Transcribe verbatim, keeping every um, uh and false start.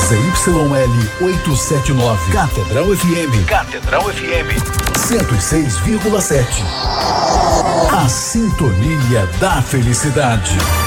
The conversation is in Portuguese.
Z Y L oitocentos e setenta e nove. Catedral F M. Catedral F M. cento e seis vírgula sete. A sintonia da felicidade.